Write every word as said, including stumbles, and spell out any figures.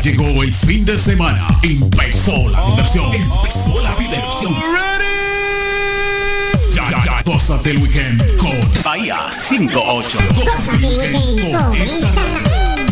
llegó el fin de semana. Empezó la diversión. Empezó la diversión. Ya, ya, ya. Cosas del weekend con Bahía cinco ocho. Cosas del weekend con esta